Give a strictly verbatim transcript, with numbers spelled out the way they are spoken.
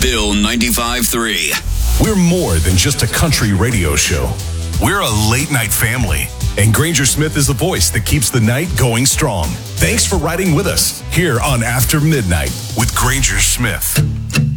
Bill ninety-five three. We're more than just a country radio show. We're a late-night family. And Granger Smith is the voice that keeps the night going strong. Thanks for riding with us here on After Midnight with Granger Smith.